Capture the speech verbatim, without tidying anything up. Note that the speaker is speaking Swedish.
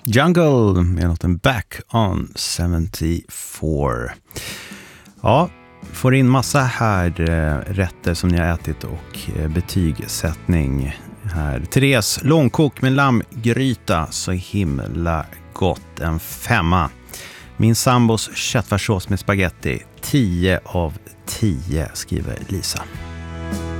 Jungle med låten Back on sjuttiofyra. Ja, får in massa här rätter som ni har ätit och betygssättning här. Therese, långkok med lammgryta, så himla gott, en femma. Min sambos köttfärssås med spaghetti, tio av tio, skriver Lisa.